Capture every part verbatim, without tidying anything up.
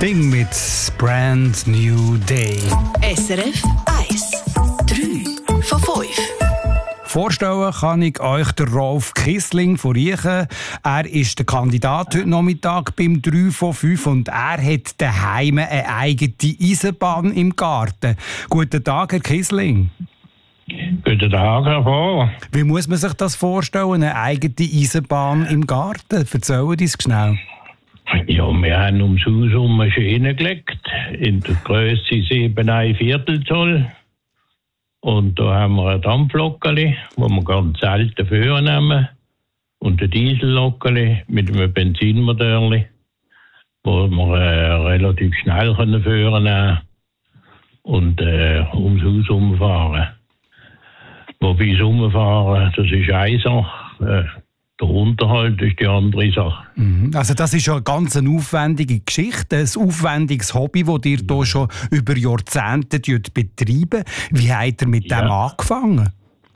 Bing mit Brand New Day. S R F eins. drei von fünf. Vorstellen kann ich euch den Rolf Kissling von Riechen. Er ist der Kandidat heute Nachmittag beim drei von fünf und er hat daheim eine eigene Eisenbahn im Garten. Guten Tag, Herr Kissling. Guten Tag, Herr Vohr. Wie muss man sich das vorstellen, eine eigene Eisenbahn im Garten? Erzählen Sie uns schnell. Ja, wir haben ums Haus um Maschinen gelegt, in der Größe sieben Komma fünf Viertel Zoll. Und da haben wir ein Dampflockeli, das wir ganz selten vornehmen. Und ein Diesellockeli mit einem Benzinmotorli, wo wir äh, relativ schnell können vornehmen und äh, ums Haus umfahren. Wobei das Umfahren, das ist eine Sache. Äh, Der Unterhalt ist die andere Sache. Also das ist ja eine ganz aufwendige Geschichte, ein aufwendiges Hobby, das ihr hier schon über Jahrzehnte betreiben. Wie habt ihr mit ja. dem angefangen?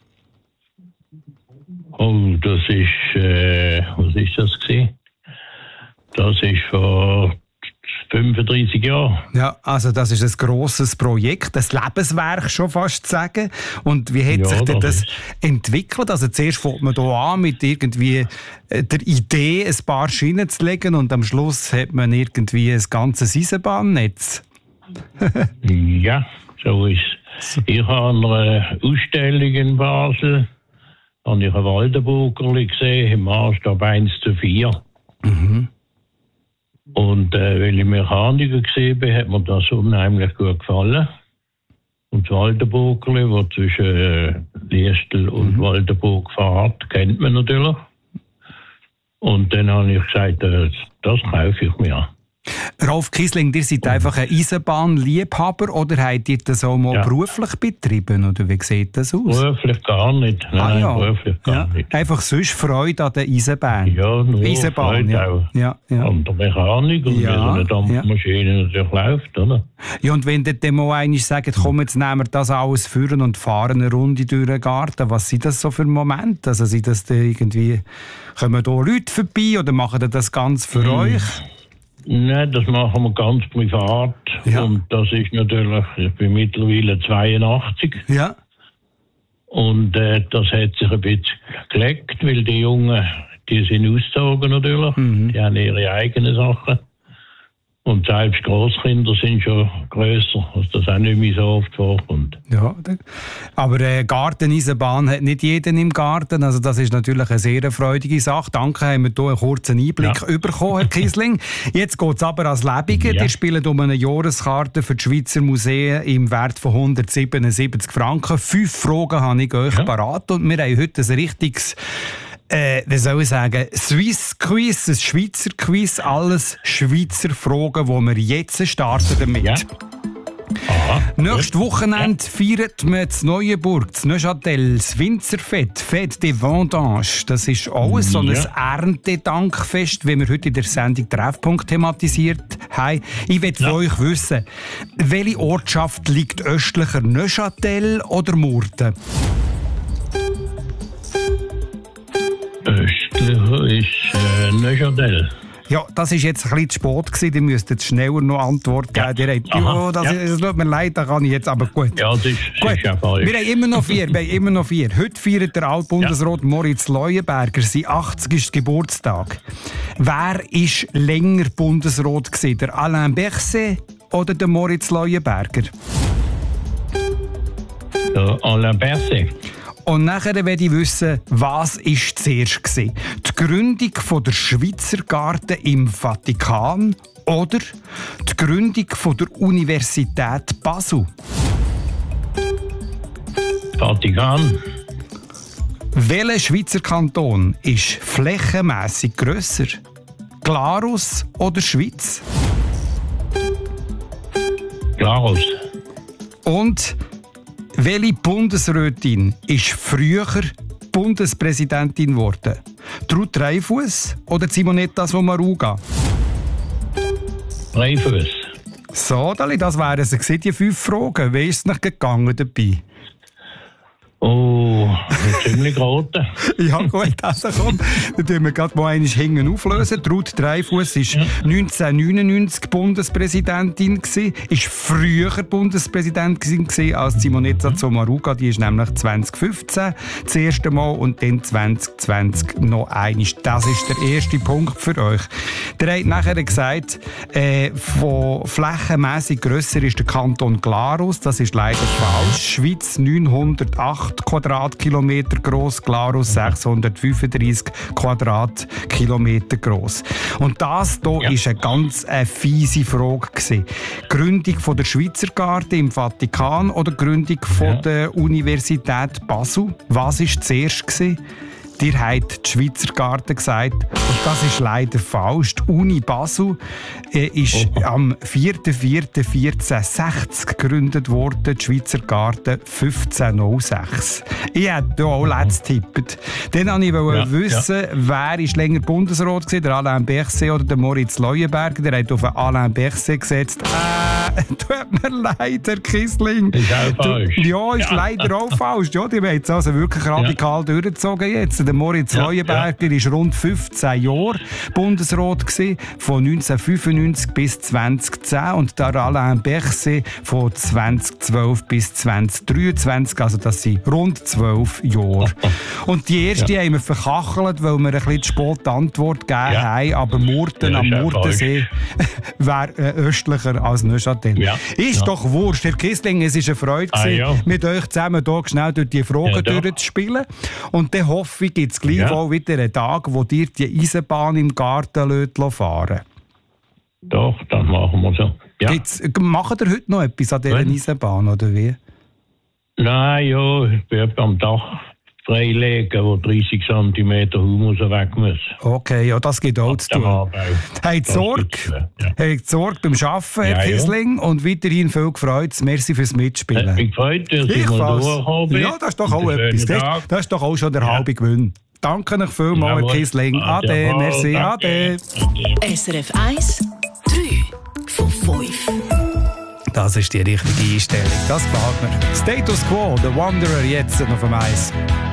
Oh, das ist, äh, was ist das gewesen? Das ist vor fünfunddreissig Jahren. Ja, also das ist ein grosses Projekt, ein Lebenswerk schon fast zu sagen. Und wie hat Ja, sich denn das das entwickelt? Also zuerst fängt man hier an mit irgendwie der Idee, ein paar Schienen zu legen und am Schluss hat man irgendwie ein ganzes Eisenbahnnetz. Ja, so ist es. Ich habe an einer Ausstellung in Basel habe ich ein Waldenburgerli gesehen, im Maßstab eins zu vier. Mhm. Und äh, weil ich Mechaniker gesehen bin, hat mir das unheimlich gut gefallen. Und das Waldenburgerli, das zwischen äh, Liestel und mhm. Waldenburg fährt, kennt man natürlich. Und dann habe ich gesagt, äh, das kaufe ich mir. Rolf Kissling, ihr seid einfach ein Eisenbahnliebhaber oder habt ihr das auch mal ja. beruflich betrieben? Oder wie sieht das aus? Beruflich gar nicht. Nein, ah, ja. beruflich gar ja. nicht. Einfach sonst Freude an der Eisenbahn. Ja, nur Eisenbahn, Freude ja. auch. Ja, ja. An der Mechanik und ja, wie so eine Dampfmaschine ja. natürlich läuft, oder? Ja, und wenn ihr dann mal einmal sagt, komm, jetzt nehmen wir das alles führen und fahren eine Runde durch den Garten, was sind das so für Momente? Also sind das irgendwie, kommen da Leute vorbei oder machen die das ganz für hm. euch? Nein, das machen wir ganz privat. Ja. Und das ist natürlich, ich bin mittlerweile zweiundachtzig. Ja. Und äh, das hat sich ein bisschen gelegt, weil die Jungen, die sind ausgezogen natürlich. Mhm. Die haben ihre eigenen Sachen. Und selbst Grosskinder sind schon grösser, was das auch nicht mehr so oft vorkommt. Ja, aber äh, Garteneisenbahn hat nicht jeden im Garten. Also das ist natürlich eine sehr freudige Sache. Danke, haben wir hier einen kurzen Einblick ja. bekommen, Herr Kissling. Jetzt geht es aber ans Lebige. Ja. Die spielen um eine Jahreskarte für die Schweizer Museen im Wert von hundertsiebenundsiebzig Franken. Fünf Fragen habe ich euch ja. parat und wir haben heute ein richtiges... Äh, wie soll ich sagen, Swiss Quiz, ein Schweizer Quiz, alles Schweizer Fragen, die wir jetzt starten damit. Ja. Aha, Nächstes Wochenende ja. feiert man in Neuenburg, in Neuchâtel, das Winzerfest, Fête des Vendanges. Das ist auch so ein ja. Erntedankfest, wie wir heute in der Sendung Treffpunkt thematisiert haben. Ich will ja. von euch wissen, welche Ortschaft liegt östlicher, Neuchâtel oder Murten? Östlicher ist äh, Neuchâtel. Ja, das war jetzt ein bisschen zu spät gewesen. Ihr müsst jetzt schneller noch Antwort geben. Ja. Habt, oh, das, ja. ist, das tut mir leid, da kann ich jetzt aber gut. Ja, das ist, gut. ist ja falsch. Wir haben immer noch vier. Wir haben immer noch vier. Heute feiert der Altbundesrat ja. Moritz Leuenberger sein achtzigsten Geburtstag. Wer war länger Bundesrat gewesen? Der Alain Berset oder der Moritz Leuenberger? Der Alain Berset. Und nachher werde ich wissen, was ist zuerst gewesen? Die Gründung von der Schweizer Garten im Vatikan oder die Gründung von der Universität Basel? Vatikan. Welcher Schweizer Kanton ist flächenmässig grösser? Glarus oder Schweiz? Glarus. Und welche Bundesrätin ist früher Bundespräsidentin geworden? Ruth Dreifuss oder Simonetta Sommaruga? Dreifuss. So, Dali, das wären es. Die fünf Fragen. Wie ist es noch gegangen dabei? Oh, ziemlich rote. Ja gut, also komm, dann tun wir gerade mal einmal hinten auflösen. Ruth Dreifuss war ja. neunzehnhundertneunundneunzig Bundespräsidentin gewesen, ist früher Bundespräsidentin gewesen als Simonetta Sommaruga, die ist nämlich zwanzig fünfzehn das erste Mal und dann zwanzig zwanzig noch einmal. Das ist der erste Punkt für euch. Der hat nachher gesagt, äh, von flächenmässig grösser ist der Kanton Glarus, das ist leider falsch. Schweiz neunhundertacht Quadratkilometer gross, Glarus sechshundertfünfunddreissig Quadratkilometer gross. Und das hier ja. ist eine ganz äh, fiese Frage gewesen. Gründung von der Schweizer Garde im Vatikan oder Gründung von ja. der Universität Basel? Was war zuerst gewesen? Ihr habt die Schweizer Garde gesagt und das ist leider falsch. Die Uni Basel äh, ist oh. am vierten vierten vierzehnhundertsechzig gegründet worden, die Schweizer Garde fünfzehnhundertsechs. Ich hätte hier auch letzt getippt. Dann wollte ich ja, wissen, ja. wer ist länger Bundesrat gewesen, der Alain Berset oder der Moritz Leuenberger. Der hat auf Alain Berset gesetzt. Äh, tut mir leid, Herr Kissling. Ist auch falsch. Ja, ist ja. leider auch falsch. Ja, die haben jetzt also wirklich radikal ja. durchgezogen jetzt. Der Moritz ja, Leuenberger ja. war rund fünfzehn Jahre Bundesrat gewesen, von neunzehnhundertfünfundneunzig bis zweitausendzehn und der Alain Berset von zweitausendzwölf bis zweitausenddreiundzwanzig, also das sind rund zwölf Jahre. Und die erste ja. haben wir verkachelt, weil wir ein bisschen zu spät die Antwort gegeben ja. haben, aber Murten ja, am Murtensee wäre äh, östlicher als Neuchâtel. Ja. Ist ja. doch wurscht, Herr Kissling, es war eine Freude, ah, ja. mit euch zusammen hier schnell durch die Fragen ja, durchzuspielen. Und dann hoffe ich, gibt es gleich ja. auch wieder einen Tag, wo dir die Eisenbahn im Garten fahren. Doch, das machen wir so. Ja. Gibt's, macht ihr heute noch etwas an dieser Wenn? Eisenbahn, oder wie? Nein, ja, ich bin am Dach freilegen, wo dreißig Zentimeter Humus weg muss. Okay, ja, das geht auch zu tun. Habt Sorge, ja. Habt Sorge beim Arbeiten, Herr ja, Kissling, ja. und weiterhin viel gefreut. Merci fürs Mitspielen. Ich freue mich, dass ich mal durchhabe. Ja, das ist doch auch etwas. Das, das ist doch auch schon der ja. halbe Gewinn. Danke euch vielmals, Herr Kissling. Ade, Ade merci, ade. S R F eins, drei von fünf. Das ist die richtige Einstellung. Das gefällt mir. Status Quo, The Wanderer, jetzt noch vom Eis.